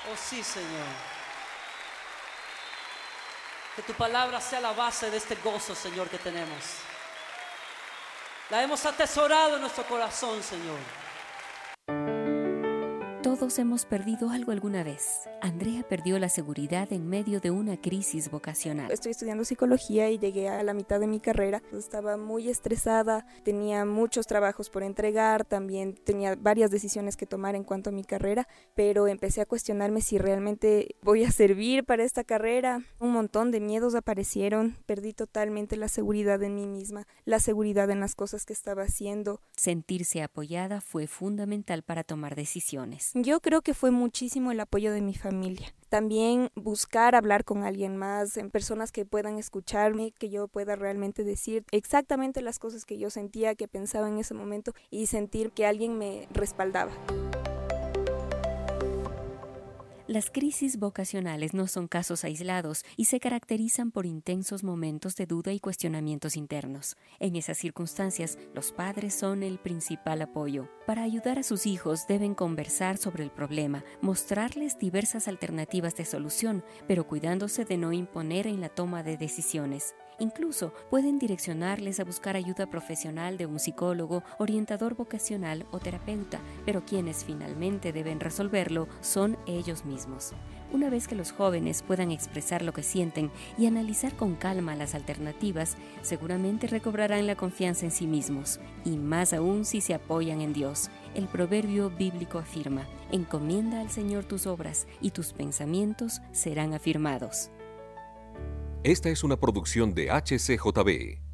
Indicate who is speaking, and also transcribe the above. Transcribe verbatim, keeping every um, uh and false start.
Speaker 1: Oh sí, Señor. Que tu palabra sea la base de este gozo, Señor, que tenemos. La hemos atesorado en nuestro corazón, Señor.
Speaker 2: Todos hemos perdido algo alguna vez. Andrea perdió la seguridad en medio de una crisis vocacional.
Speaker 3: Estoy estudiando psicología y llegué a la mitad de mi carrera. Estaba muy estresada, tenía muchos trabajos por entregar, también tenía varias decisiones que tomar en cuanto a mi carrera, pero empecé a cuestionarme si realmente voy a servir para esta carrera. Un montón de miedos aparecieron, perdí totalmente la seguridad en mí misma, la seguridad en las cosas que estaba haciendo.
Speaker 2: Sentirse apoyada fue fundamental para tomar decisiones.
Speaker 3: Yo creo que fue muchísimo el apoyo de mi familia. También buscar hablar con alguien más, en personas que puedan escucharme, que yo pueda realmente decir exactamente las cosas que yo sentía, que pensaba en ese momento y sentir que alguien me respaldaba.
Speaker 2: Las crisis vocacionales no son casos aislados y se caracterizan por intensos momentos de duda y cuestionamientos internos. En esas circunstancias, los padres son el principal apoyo. Para ayudar a sus hijos deben conversar sobre el problema, mostrarles diversas alternativas de solución, pero cuidándose de no imponer en la toma de decisiones. Incluso pueden direccionarles a buscar ayuda profesional de un psicólogo, orientador vocacional o terapeuta, pero quienes finalmente deben resolverlo son ellos mismos. Una vez que los jóvenes puedan expresar lo que sienten y analizar con calma las alternativas, seguramente recobrarán la confianza en sí mismos, y más aún si se apoyan en Dios. El proverbio bíblico afirma: encomienda al Señor tus obras y tus pensamientos serán afirmados.
Speaker 4: Esta es una producción de H C J B.